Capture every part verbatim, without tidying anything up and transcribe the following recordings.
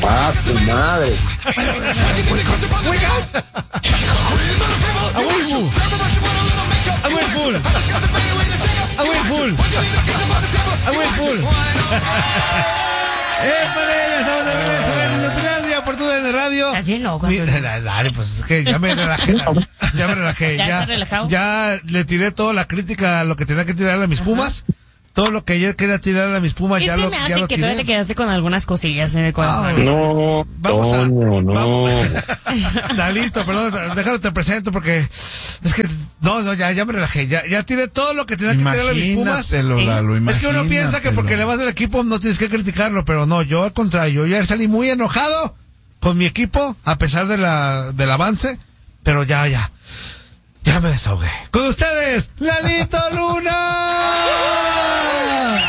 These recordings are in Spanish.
¡Ah, tu madre! ¡A Wilful! ¡A Wilful! ¡A Wilful! ¡A Wilful! ¡Épale! Ya estamos de regreso en Nutlandia por tu D N Radio. Estás bien loco. Mira, dale, pues es que ya me relajé. Ya me relajé. ¿Ya Ya, estás relajado? ya le tiré toda la crítica a lo que tenía que tirarle a mis Pumas. Todo lo que ayer quería tirarle a mis Pumas, ¿Qué ya se lo, me ya hace lo que tiré. todavía te quedaste con algunas cosillas en el corazón? No, Vamos a- Toño, no. vamos. Dalito, perdón, déjalo te presento porque es que no, no, ya, ya me relajé, ya, ya tiré todo lo que tenía que tirarle a mis Pumas. Imagínatelo, Lalo, Es que uno piensa que porque le imagínatelo. vas al equipo no tienes que criticarlo, pero no, yo al contrario, yo ayer salí muy enojado con mi equipo, a pesar de la, del avance, pero ya, ya, ya me desahogué. Con ustedes, Lalito Luna.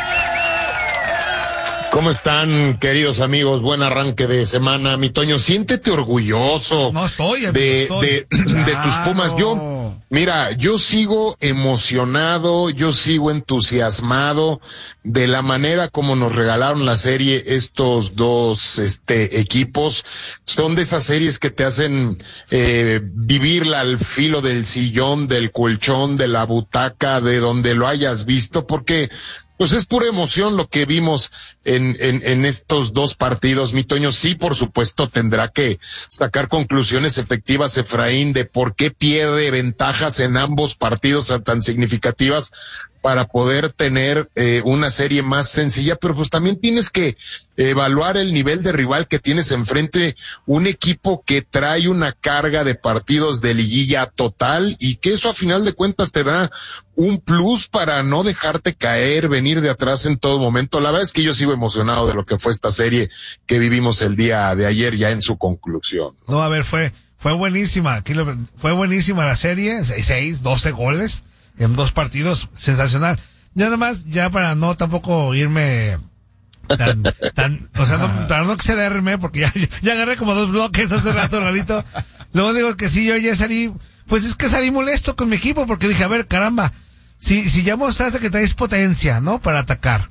¿Cómo están, queridos amigos? Buen arranque de semana. Mi Toño, siéntete orgulloso. No estoy, amigo, de, estoy. de, de tus Claro. Pumas. Yo, mira, yo sigo emocionado, yo sigo entusiasmado de la manera como nos regalaron la serie estos dos este equipos. Son de esas series que te hacen eh, vivirla al filo del sillón, del colchón, de la butaca, de donde lo hayas visto, porque pues es pura emoción lo que vimos en, en, en estos dos partidos. Mi Toño, sí, por supuesto, tendrá que sacar conclusiones efectivas, Efraín, de por qué pierde ventajas en ambos partidos tan significativas para poder tener eh, una serie más sencilla, pero pues también tienes que evaluar el nivel de rival que tienes enfrente, un equipo que trae una carga de partidos de liguilla total y que eso a final de cuentas te da un plus para no dejarte caer, venir de atrás en todo momento. La verdad es que yo sigo emocionado de lo que fue esta serie que vivimos el día de ayer ya en su conclusión. No, a ver, fue, fue buenísima, aquí lo- fue buenísima la serie, seis, doce goles en dos partidos, sensacional. Ya nada más, ya para no tampoco irme tan, tan, o sea, no, para no excederme, porque ya, ya agarré como dos bloques hace rato, Lalito. Luego digo que sí, yo ya salí, pues es que salí molesto con mi equipo, porque dije, a ver, caramba, si, si ya mostraste que traes potencia, ¿no? Para atacar,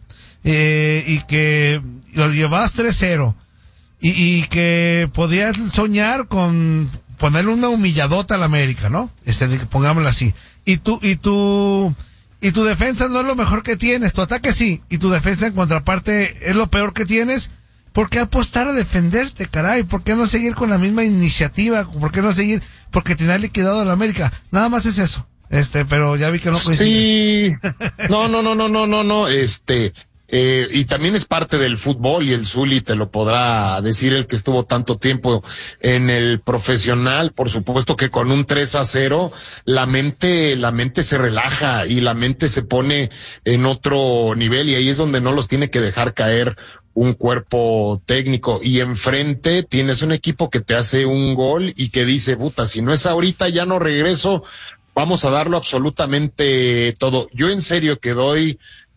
eh, y que los llevabas tres cero, y, y que podías soñar con ponerle una humilladota a la América, ¿no? Este, pongámoslo así. Y tú, y tú, y tu defensa no es lo mejor que tienes, tu ataque sí, y tu defensa en contraparte es lo peor que tienes. ¿Por qué apostar a defenderte, caray? ¿Por qué no seguir con la misma iniciativa? ¿Por qué no seguir? Porque te has liquidado a la América. Nada más es eso. Este, pero ya vi que no coincides. Sí, no, no, no, no, no, no, no, este, eh, y también es parte del fútbol y el Zuli te lo podrá decir el que estuvo tanto tiempo en el profesional, por supuesto que con un tres a cero la mente, la mente se relaja y la mente se pone en otro nivel y ahí es donde no los tiene que dejar caer un cuerpo técnico y enfrente tienes un equipo que te hace un gol y que dice, puta, si no es ahorita ya no regreso. Vamos a darlo absolutamente todo. Yo en serio que doy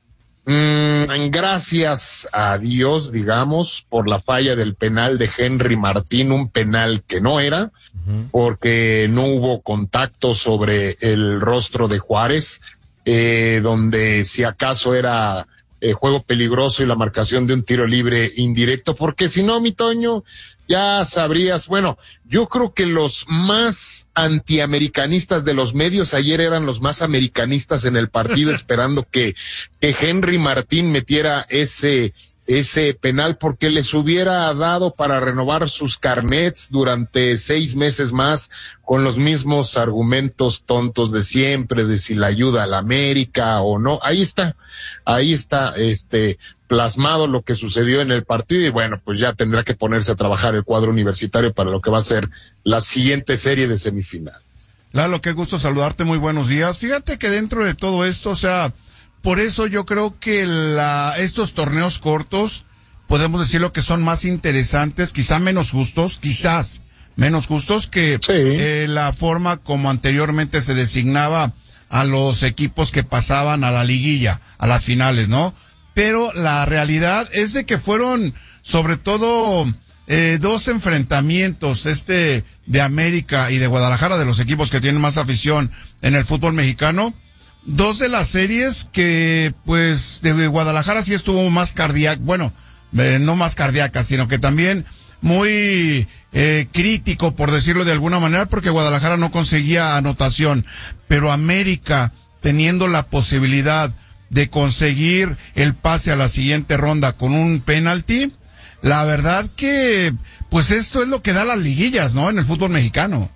mmm, gracias a Dios, digamos, por la falla del penal de Henry Martín, un penal que no era, uh-huh. porque no hubo contacto sobre el rostro de Juárez, eh, donde si acaso era eh, juego peligroso y la marcación de un tiro libre indirecto, porque si no, mi Toño, ya sabrías, bueno, yo creo que los más antiamericanistas de los medios ayer eran los más americanistas en el partido esperando que, que Henry Martín metiera ese, ese penal porque les hubiera dado para renovar sus carnets durante seis meses más con los mismos argumentos tontos de siempre, de si la ayuda a la América o no. Ahí está, ahí está, este, plasmado lo que sucedió en el partido y bueno, pues ya tendrá que ponerse a trabajar el cuadro universitario para lo que va a ser la siguiente serie de semifinales. Lalo, qué gusto saludarte, muy buenos días. Fíjate que dentro de todo esto, o sea, por eso yo creo que la, estos torneos cortos, podemos decirlo que son más interesantes, quizá menos justos, quizás menos justos que sí. eh, la forma como anteriormente se designaba a los equipos que pasaban a la liguilla, a las finales, ¿no? Pero la realidad es de que fueron sobre todo eh, dos enfrentamientos, este de América y de Guadalajara, de los equipos que tienen más afición en el fútbol mexicano. Dos de las series que, pues, de Guadalajara sí estuvo más cardíaca, bueno, eh, no más cardíaca, sino que también muy eh, crítico, por decirlo de alguna manera, porque Guadalajara no conseguía anotación, pero América, teniendo la posibilidad de conseguir el pase a la siguiente ronda con un penalti, la verdad que, pues esto es lo que da las liguillas, ¿no? En el fútbol mexicano.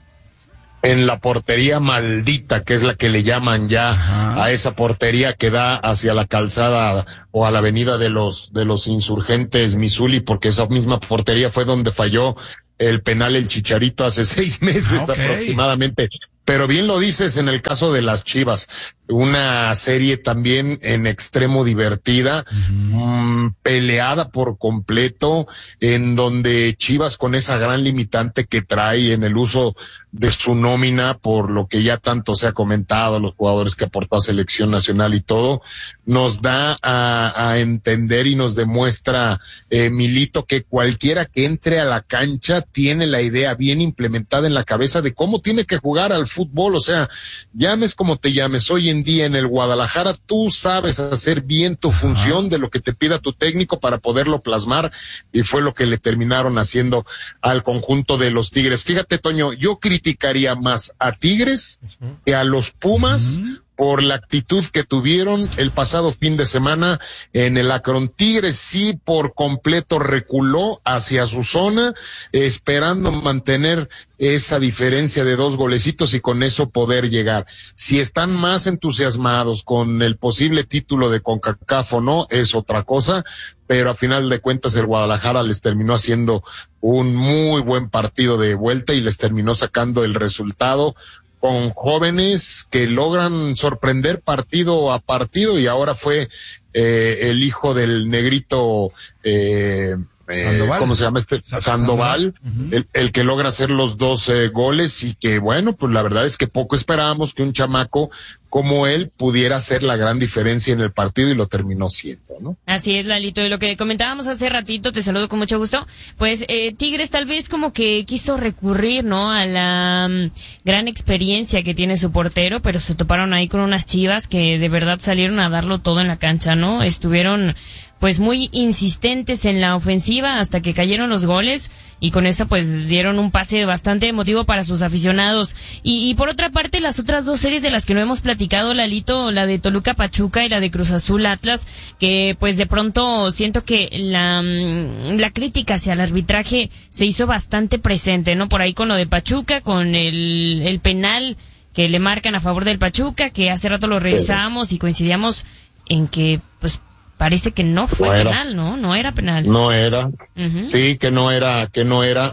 En la portería maldita, que es la que le llaman ya Ajá. a esa portería que da hacia la calzada o a la avenida de los de los insurgentes Missouli, porque esa misma portería fue donde falló el penal el Chicharito hace seis meses okay. aproximadamente. Pero bien lo dices en el caso de las Chivas, una serie también en extremo divertida, uh-huh. mmm, peleada por completo, en donde Chivas con esa gran limitante que trae en el uso de su nómina, por lo que ya tanto se ha comentado, los jugadores que aportó a selección nacional y todo, nos da a, a entender y nos demuestra, eh, Milito, que cualquiera que entre a la cancha tiene la idea bien implementada en la cabeza de cómo tiene que jugar al fútbol. O sea, llames como te llames, hoy en día en el Guadalajara tú sabes hacer bien tu función de lo que te pida tu técnico para poderlo plasmar, y fue lo que le terminaron haciendo al conjunto de los Tigres. Fíjate, Toño, yo criticaría más a Tigres que a los Pumas uh-huh. por la actitud que tuvieron el pasado fin de semana en el Akron. Tigres sí por completo reculó hacia su zona, esperando mantener esa diferencia de dos golecitos y con eso poder llegar. Si están más entusiasmados con el posible título de CONCACAF o no, es otra cosa, pero a final de cuentas el Guadalajara les terminó haciendo un muy buen partido de vuelta y les terminó sacando el resultado, con jóvenes que logran sorprender partido a partido, y ahora fue eh, el hijo del negrito, eh, eh, ¿cómo se llama este? Sandoval, Sandoval uh-huh. el, el que logra hacer los dos eh, goles, y que bueno, pues la verdad es que poco esperábamos que un chamaco como él pudiera hacer la gran diferencia en el partido, y lo terminó siendo, ¿no? Así es, Lalito, y lo que comentábamos hace ratito, te saludo con mucho gusto, pues eh, Tigres tal vez como que quiso recurrir, ¿no?, a la um, gran experiencia que tiene su portero, pero se toparon ahí con unas Chivas que de verdad salieron a darlo todo en la cancha, ¿no? Estuvieron pues muy insistentes en la ofensiva hasta que cayeron los goles, y con eso pues dieron un pase bastante emotivo para sus aficionados. Y, y por otra parte, las otras dos series de las que no hemos platicado, Lalito, la de Toluca Pachuca y la de Cruz Azul Atlas, que pues de pronto siento que la, la crítica hacia el arbitraje se hizo bastante presente, ¿no? Por ahí con lo de Pachuca, con el, el penal que le marcan a favor del Pachuca, que hace rato lo revisábamos y coincidíamos en que pues parece que no fue no penal, ¿no? No era penal. No era. Uh-huh. Sí, que no era, que no era.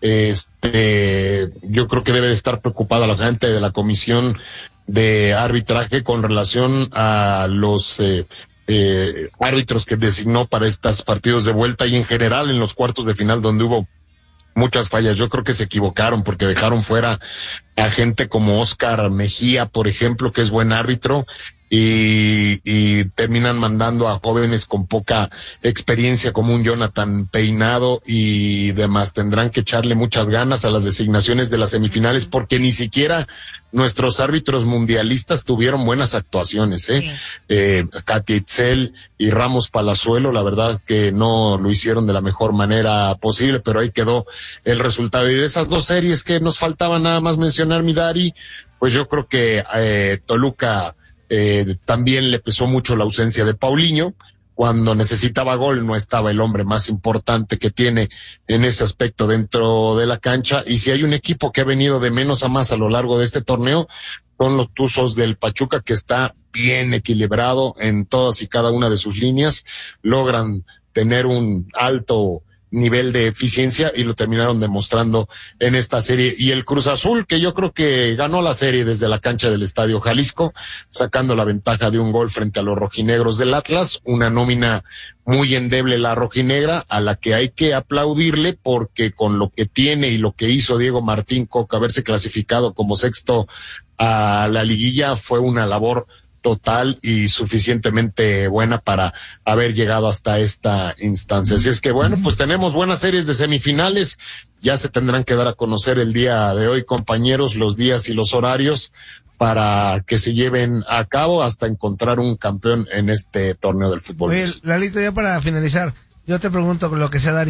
Este, yo creo que debe de estar preocupada la gente de la comisión de arbitraje con relación a los eh, eh, árbitros que designó para estos partidos de vuelta y en general en los cuartos de final donde hubo muchas fallas. Yo creo que se equivocaron porque dejaron fuera a gente como Oscar Mejía, por ejemplo, que es buen árbitro, y, y terminan mandando a jóvenes con poca experiencia como un Jonathan Peinado y demás. Tendrán que echarle muchas ganas a las designaciones de las semifinales, porque ni siquiera nuestros árbitros mundialistas tuvieron buenas actuaciones, ¿eh? Sí. Eh, Katia Itzel y Ramos Palazuelo, la verdad que no lo hicieron de la mejor manera posible, pero ahí quedó el resultado. Y de esas dos series que nos faltaba nada más mencionar, mi Dari, pues yo creo que eh, Toluca Eh, también le pesó mucho la ausencia de Paulinho. Cuando necesitaba gol no estaba el hombre más importante que tiene en ese aspecto dentro de la cancha, y si hay un equipo que ha venido de menos a más a lo largo de este torneo, son los Tuzos del Pachuca, que está bien equilibrado en todas y cada una de sus líneas, logran tener un alto nivel de eficiencia y lo terminaron demostrando en esta serie. Y el Cruz Azul, que yo creo que ganó la serie desde la cancha del Estadio Jalisco, sacando la ventaja de un gol frente a los rojinegros del Atlas, una nómina muy endeble la rojinegra, a la que hay que aplaudirle, porque con lo que tiene y lo que hizo Diego Martín Coca, haberse clasificado como sexto a la liguilla, fue una labor total y suficientemente buena para haber llegado hasta esta instancia. Así es que bueno, pues tenemos buenas series de semifinales, ya se tendrán que dar a conocer el día de hoy, compañeros, los días y los horarios para que se lleven a cabo hasta encontrar un campeón en este torneo del fútbol. Oye, Lalito, ya para finalizar, yo te pregunto lo que sea, Dari,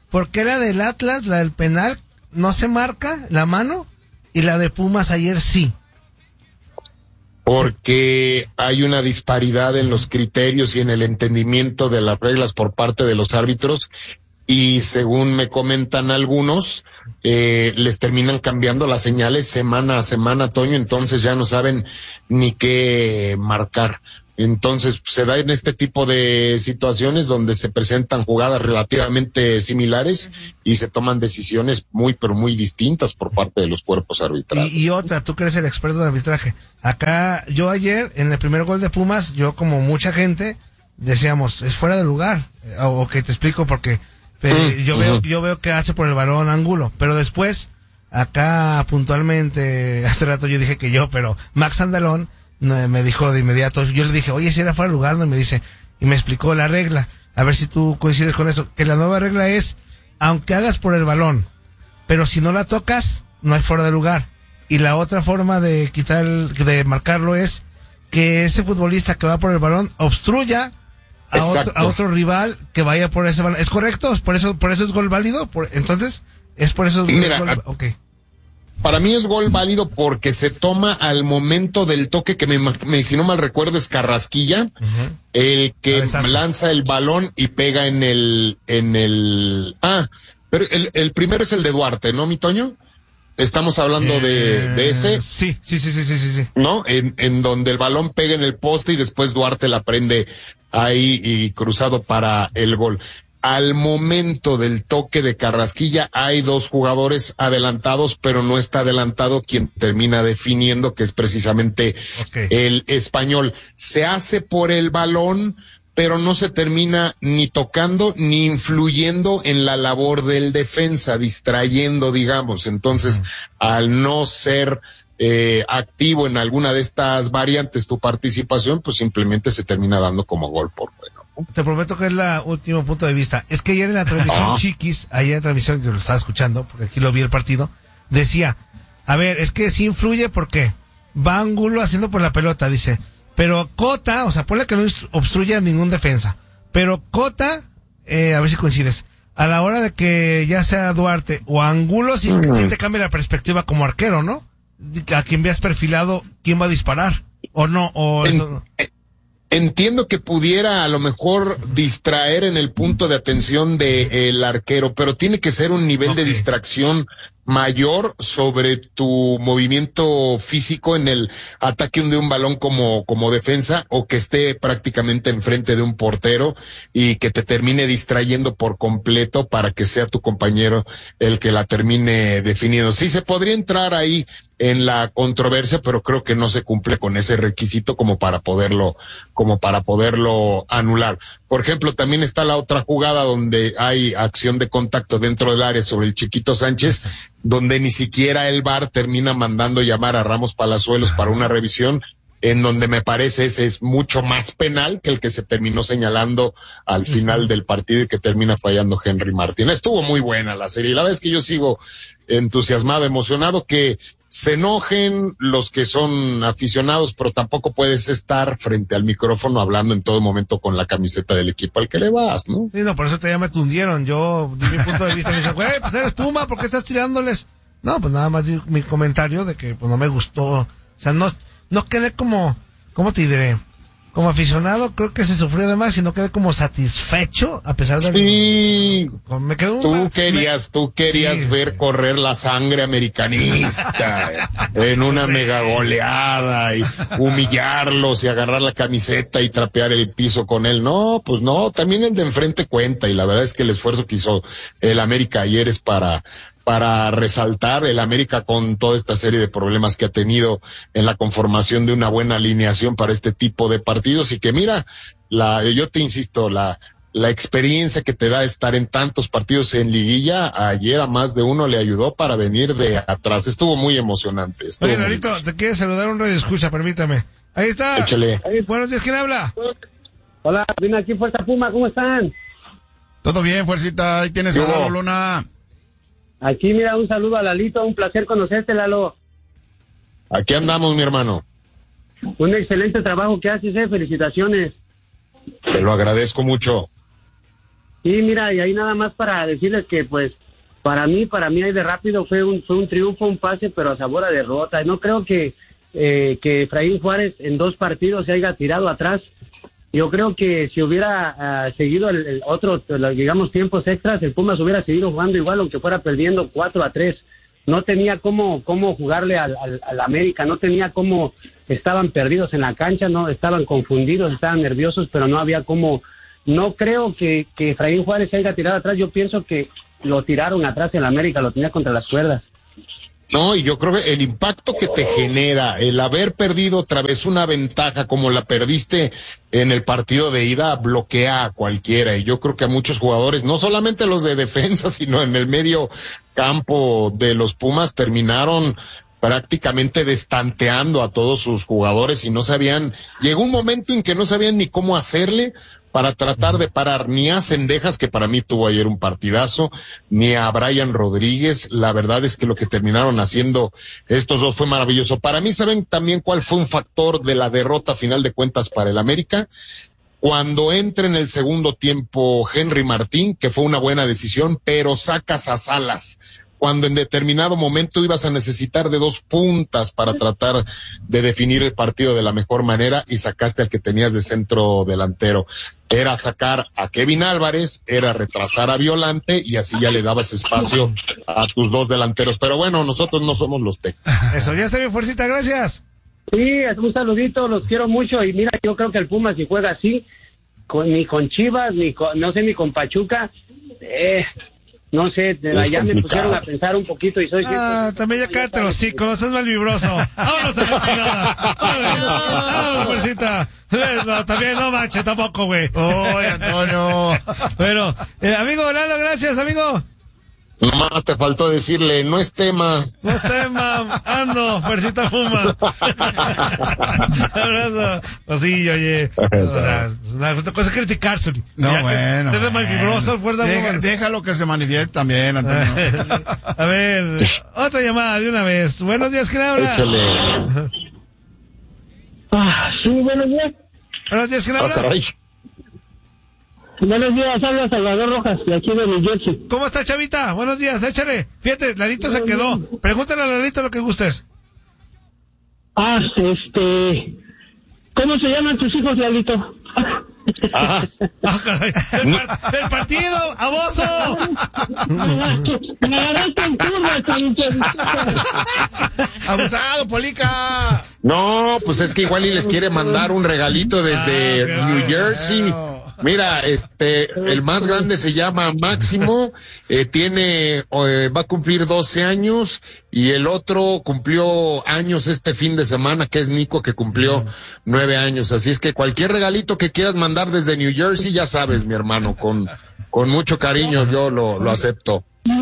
¿por qué la del Atlas, la del penal, no se marca la mano y la de Pumas ayer sí? Porque hay una disparidad en los criterios y en el entendimiento de las reglas por parte de los árbitros, y según me comentan algunos, eh, les terminan cambiando las señales semana a semana, Toño, entonces ya no saben ni qué marcar. Entonces se da en este tipo de situaciones donde se presentan jugadas relativamente similares y se toman decisiones muy, pero muy distintas por parte de los cuerpos arbitrales. Y, y otra, tú que eres el experto de arbitraje. Acá, yo ayer, en el primer gol de Pumas, yo como mucha gente, decíamos, es fuera de lugar. O, o que te explico porque eh, mm, yo uh-huh. veo yo veo que hace por el balón ángulo. Pero después, acá puntualmente, hace rato yo dije que yo, pero Max Andalón no, me dijo de inmediato, yo le dije, oye, si era fuera de lugar, no, y me dice, y me explicó la regla, a ver si tú coincides con eso, que la nueva regla es, aunque hagas por el balón, pero si no la tocas, no hay fuera de lugar. Y la otra forma de quitar, el, de marcarlo es que ese futbolista que va por el balón obstruya a otro, a otro rival que vaya por ese balón. ¿Es correcto? ¿Por eso, por eso es gol válido? Por, entonces, es por eso es Mira, gol, okay. Para mí es gol válido porque se toma al momento del toque que me, me si no mal recuerdo es Carrasquilla, uh-huh. el que lanza el balón y pega en el, en el, ah, pero el, el primero es el de Duarte, ¿no, mi Toño? Estamos hablando eh, de, de ese. Sí, sí, sí, sí, sí, sí, sí. ¿No? En, en donde el balón pega en el poste y después Duarte la prende ahí y cruzado para el gol. Al momento del toque de Carrasquilla hay dos jugadores adelantados, pero no está adelantado quien termina definiendo, que es precisamente okay. el español. Se hace por el balón, pero no se termina ni tocando ni influyendo en la labor del defensa, distrayendo, digamos. Entonces, uh-huh. al no ser eh, activo en alguna de estas variantes tu participación, pues simplemente se termina dando como gol por juego. Te prometo que es la último punto de vista. Es que ayer en la transmisión ah. Chiquis, ayer en la transmisión, yo lo estaba escuchando, porque aquí lo vi el partido, decía, a ver, es que sí influye porque va Angulo haciendo por la pelota, dice, pero Cota, o sea, ponle que no obstruye a ningún defensa, pero Cota, eh, a ver si coincides, a la hora de que ya sea Duarte o Angulo, sí, mm. sí te cambia la perspectiva como arquero, ¿no? A quien veas perfilado, ¿quién va a disparar? ¿O no? O en, eso no. Entiendo que pudiera a lo mejor distraer en el punto de atención del arquero, pero tiene que ser un nivel okay. de distracción mayor sobre tu movimiento físico en el ataque de un balón como, como defensa, o que esté prácticamente enfrente de un portero y que te termine distrayendo por completo para que sea tu compañero el que la termine definiendo. Sí, se podría entrar ahí en la controversia, pero creo que no se cumple con ese requisito como para poderlo, como para poderlo anular. Por ejemplo, también está la otra jugada donde hay acción de contacto dentro del área sobre el Chiquito Sánchez, donde ni siquiera el V A R termina mandando llamar a Ramos Palazuelos para una revisión, en donde me parece ese es mucho más penal que el que se terminó señalando al final del partido y que termina fallando Henry Martín. Estuvo muy buena la serie, y la verdad es que yo sigo entusiasmado, emocionado, que se enojen los que son aficionados, pero tampoco puedes estar frente al micrófono hablando en todo momento con la camiseta del equipo al que le vas, ¿no? Sí, no, por eso te ya me tundieron. Yo, de mi punto de vista, me dicen, güey, pues eres Puma, ¿por qué estás tirándoles? No, pues nada más di mi comentario de que pues no me gustó. O sea, no, no quedé como, ¿cómo te diré? Como aficionado, creo que se sufrió de más y no quedé como satisfecho, a pesar de... Sí, me quedó un tú mal, querías, me... tú querías sí, ver sí. correr la sangre americanista en una sí. mega goleada y humillarlos y agarrar la camiseta y trapear el piso con él. No, pues no, también el de enfrente cuenta, y la verdad es que el esfuerzo que hizo el América ayer es para... para resaltar el América con toda esta serie de problemas que ha tenido en la conformación de una buena alineación para este tipo de partidos, y que mira, la, yo te insisto, la, la experiencia que te da estar en tantos partidos en liguilla, ayer a más de uno le ayudó para venir de atrás. Estuvo muy emocionante. Estuvo Oye, muy Larito, te quiere saludar un radio escucha, permítame. Ahí está. Échale. Buenos días, ¿quién habla? Hola, vine aquí Fuerza Puma, ¿cómo están? Todo bien, Fuercita, ahí tienes a Lalo Luna. Aquí, mira, un saludo a Lalito, un placer conocerte, Lalo. Aquí andamos, mi hermano. Un excelente trabajo que haces, eh, felicitaciones. Te lo agradezco mucho. Sí, mira, y ahí nada más para decirles que, pues, para mí, para mí ahí de rápido fue un, fue un triunfo, un pase, pero a sabor a derrota. No creo que, eh, que Efraín Juárez en dos partidos se haya tirado atrás. Yo creo que si hubiera uh, seguido el, el otro, digamos, tiempos extras, el Pumas hubiera seguido jugando igual, aunque fuera perdiendo cuatro a tres. No tenía cómo, cómo jugarle al, al, al América, no tenía cómo, estaban perdidos en la cancha, no, estaban confundidos, estaban nerviosos, pero no había cómo. No creo que, que Efraín Juárez se haya tirado atrás, yo pienso que lo tiraron atrás en la América, lo tenía contra las cuerdas. No, y yo creo que el impacto que te genera el haber perdido otra vez una ventaja como la perdiste en el partido de ida bloquea a cualquiera. Y yo creo que a muchos jugadores, no solamente los de defensa, sino en el medio campo de los Pumas, terminaron prácticamente destanteando a todos sus jugadores y no sabían, llegó un momento en que no sabían ni cómo hacerle para tratar de parar ni a Cendejas, que para mí tuvo ayer un partidazo, ni a Brian Rodríguez. La verdad es que lo que terminaron haciendo estos dos fue maravilloso. Para mí, ¿saben también cuál fue un factor de la derrota a final de cuentas para el América? Cuando entra en el segundo tiempo Henry Martín, que fue una buena decisión, pero sacas a Salas, cuando en determinado momento ibas a necesitar de dos puntas para tratar de definir el partido de la mejor manera y sacaste al que tenías de centro delantero. Era sacar a Kevin Álvarez, era retrasar a Violante y así ya le dabas espacio a tus dos delanteros. Pero bueno, nosotros no somos los Tecos. Eso, ya está bien, fuercita, gracias. Sí, un saludito, los quiero mucho y mira, yo creo que el Pumas si juega así, con, ni con Chivas, ni con, no sé, ni con Pachuca, eh... No sé, de allá me pusieron a pensar un poquito y soy... Ah, también ya cállate los hocicos, no seas mal vibroso. Vámonos a la chingada. Vámonos, fuercita. No, también no manches, tampoco, güey. Oye, Antonio. Bueno, eh, amigo Lalo, gracias, amigo. Nomás te faltó decirle, no es tema. No es tema, ando, fuercita fuma. Abrazo. Pues sí, oye. O sea, una cosa es criticarse. No, ya bueno. Te ves mal vibroso, fuerza Deja, fuma. déjalo que se manifieste también, Antonio. A ver, otra llamada de una vez. Buenos días, ¿quién habla? Échale. Ah, sí, buenos días. Buenos días, ¿quién Ah, habla? caray. Buenos días, habla Salvador Rojas, de aquí de New Jersey. ¿Cómo está, chavita? Buenos días, échale. Fíjate, Lalito se quedó. Pregúntale a Lalito lo que gustes. Ah, este... ¿Cómo se llaman tus hijos, Lalito? Ah, Ah, caray. Del, par- del partido, aboso. Me agarraste en curva, Chavito. Abusado, Polica. no, pues es que igual y les quiere mandar un regalito desde Ah, New Jersey. bueno. Mira, este, el más grande se llama Máximo, eh, tiene, eh, va a cumplir doce años y el otro cumplió años este fin de semana, que es Nico, que cumplió nueve años. Así es que cualquier regalito que quieras mandar desde New Jersey, ya sabes, mi hermano, con, con mucho cariño yo lo, lo acepto.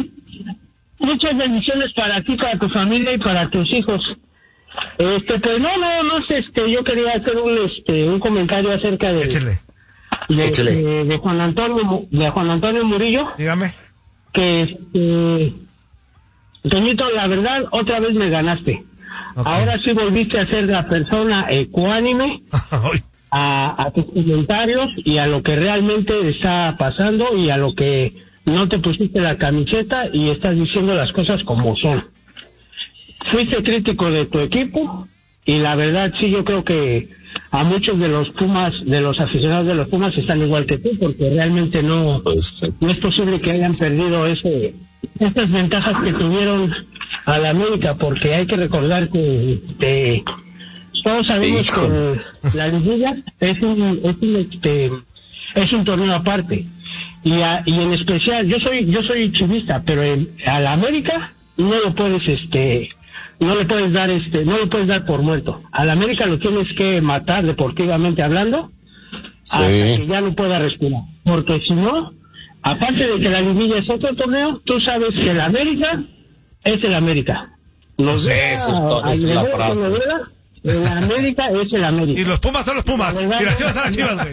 Muchas bendiciones para ti, para tu familia y para tus hijos. Este, pues no, no, no sé, este, yo quería hacer un, este, un comentario acerca de... Échale. De, Échale. de, de Juan Antonio Mu- de Juan Antonio Murillo, Dígame. que este, Toñito, la verdad otra vez me ganaste. Ok. Ahora sí volviste a ser la persona ecuánime Ay, a, a tus comentarios y a lo que realmente está pasando y a lo que no te pusiste la camiseta y estás diciendo las cosas como son. Fuiste crítico de tu equipo y la verdad sí, yo creo que a muchos de los Pumas, de los aficionados de los Pumas están igual que tú, porque realmente no, Pues, no es posible que hayan perdido ese, esas ventajas que tuvieron a la América, porque hay que recordar que este, todos sabemos Híjole. que la liguilla es un, es un, este, es un torneo aparte. Y, a, y en especial, yo soy, yo soy chivista, pero en, a la América no lo puedes, este, no le puedes dar, este, no lo puedes dar por muerto. A la América lo tienes que matar deportivamente hablando, Sí. hasta que ya no pueda respirar. Porque si no, aparte de que la liguilla es otro torneo, tú sabes que la América es el América. Nos Sí, duela, eso es todo, al esa es la revés, frase. nos duela, el América es el América. y los Pumas son los Pumas. Y las Chivas son las Chivas,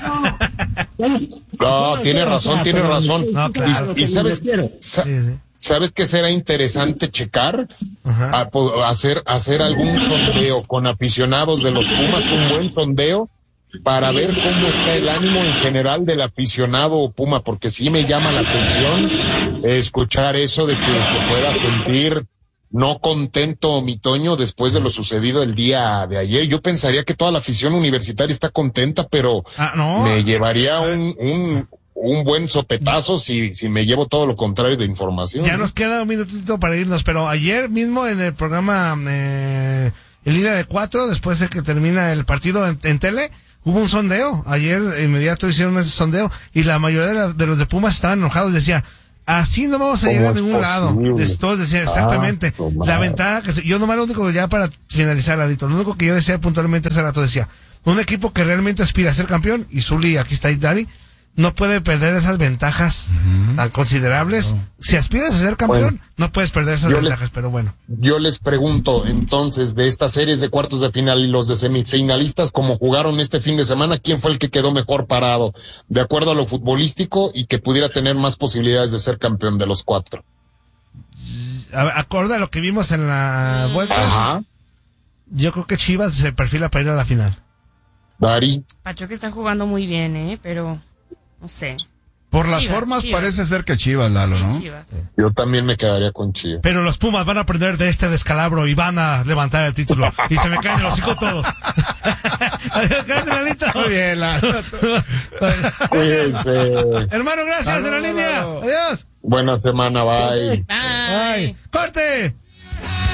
güey. No, tiene razón, tiene razón. No, claro. Y, y sabes, sa- Sí, sí. ¿sabes qué será interesante checar? Ajá. A po- hacer, hacer algún sondeo con aficionados de los Pumas, un buen sondeo, para ver cómo está el ánimo en general del aficionado Puma, porque sí me llama la atención escuchar eso de que se pueda sentir no contento mi Toño después de lo sucedido el día de ayer. Yo pensaría que toda la afición universitaria está contenta, pero ah, no. me llevaría un, un, un buen sopetazo si, si me llevo todo lo contrario de información. Ya nos queda un minutito para irnos, pero ayer mismo en el programa eh, en línea de cuatro, después de que termina el partido en, en tele, hubo un sondeo. Ayer inmediato hicieron ese sondeo y la mayoría de, la, de los de Pumas estaban enojados. Decía, así no vamos a llegar a ningún lado. Todos decían exactamente. Ah, la ventaja que yo nomás lo único, ya para finalizar, Lalito, lo único que yo decía puntualmente hace rato, decía, un equipo que realmente aspira a ser campeón, y Zuli, aquí está Dari, no puede perder esas ventajas uh-huh. tan considerables. Uh-huh. Si aspiras a ser campeón, bueno, no puedes perder esas ventajas, les, pero bueno. Yo les pregunto, entonces, de estas series de cuartos de final y los de semifinalistas, como jugaron este fin de semana, ¿quién fue el que quedó mejor parado? De acuerdo a lo futbolístico y que pudiera tener más posibilidades de ser campeón de los cuatro. Acorde a lo que vimos en la vuelta, Ajá. yo creo que Chivas se perfila para ir a la final. Dari. Pachuca está jugando muy bien, ¿eh? Pero... no sé. Por las Chivas, formas Chivas. Parece ser que Chivas, Lalo, sí, ¿no? Chivas. Yo también me quedaría con Chivas. Pero los Pumas van a aprender de este descalabro y van a levantar el título. Y se me caen los hijos todos. Adiós, gracias, Lalito. Muy bien, Lalo. Cuídense. Hermano, gracias, de la línea. Adiós. Buena semana, bye. Bye. Bye. ¡Corte!